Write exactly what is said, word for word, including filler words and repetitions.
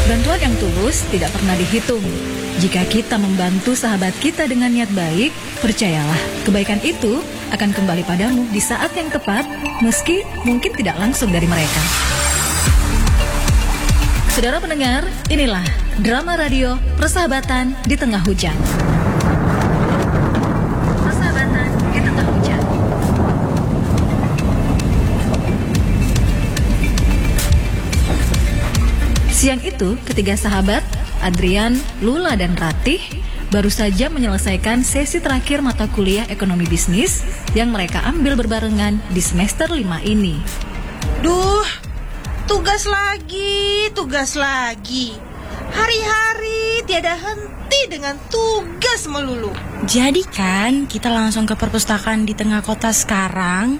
Bantuan yang tulus tidak pernah dihitung. Jika kita membantu sahabat kita dengan niat baik, percayalah, kebaikan itu akan kembali padamu di saat yang tepat, meski mungkin tidak langsung dari mereka. Saudara pendengar, inilah drama radio Persahabatan di Tengah Hujan. Persahabatan di Tengah Hujan. Siang itu, ketiga sahabat, Adrian, Lula, dan Ratih, baru saja menyelesaikan sesi terakhir mata kuliah ekonomi bisnis yang mereka ambil berbarengan di semester lima ini. Duh, tugas lagi, tugas lagi. Hari-hari tiada henti dengan tugas melulu. Jadi kan kita langsung ke perpustakaan di tengah kota sekarang?